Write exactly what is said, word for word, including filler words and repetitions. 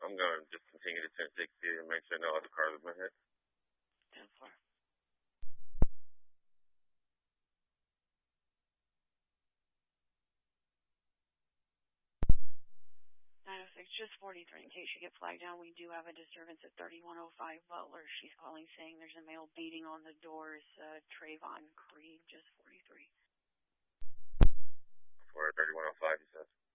I'm going to just continue to ten sixty and make sure no other cars have been hit. ten four. nine oh six, just forty-three. In case you get flagged down, we do have a disturbance at thirty-one oh five Butler. She's calling saying there's a male beating on the doors. Uh, Trayvon Creed, just forty-three. For thirty-one oh five, you said?